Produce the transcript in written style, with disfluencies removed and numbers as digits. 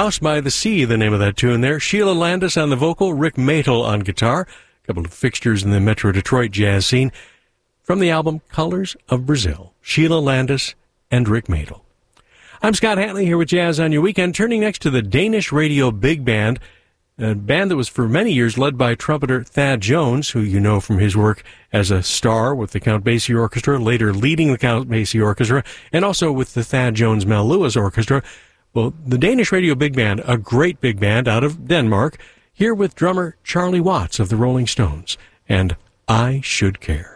House by the Sea, the name of that tune there. Sheila Landis on the vocal, Rick Matel on guitar. A couple of fixtures in the Metro Detroit jazz scene. From the album Colors of Brazil, Sheila Landis and Rick Matel. I'm Scott Hatley here with Jazz on Your Weekend, turning next to the Danish Radio Big Band, a band that was for many years led by trumpeter Thad Jones, who you know from his work as a star with the Count Basie Orchestra, later leading the Count Basie Orchestra, and also with the Thad Jones Mel Lewis Orchestra. Well, the Danish Radio Big Band, a great big band out of Denmark, here with drummer Charlie Watts of the Rolling Stones, and I Should Care.